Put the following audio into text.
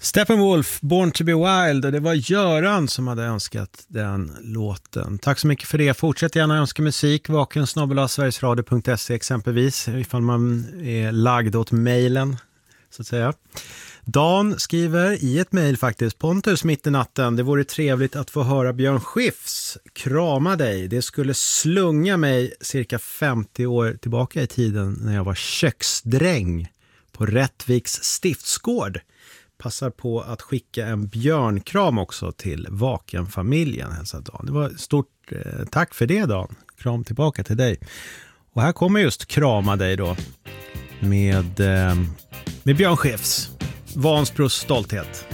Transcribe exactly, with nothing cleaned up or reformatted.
Steppenwolf, Born to be Wild, och det var Göran som hade önskat den låten. Tack så mycket för det. Fortsätt gärna önska musik, vaken snabel-a sverigesradio punkt se exempelvis, ifall man är lagd åt mejlen så att säga. Dan skriver i ett mejl faktiskt: Pontus, mitt i natten, det vore trevligt att få höra Björn Skifs Krama dig. Det skulle slunga mig cirka femtio år tillbaka i tiden när jag var köksdräng på Rättviks stiftsgård. Passar på att skicka en björnkram också till Vaken-familjen, hälsar Dan. Det var stort eh, tack för det, Dan. Kram tillbaka till dig. Och här kommer just Krama dig då med, eh, med Björn Skifs Vansbros stolthet.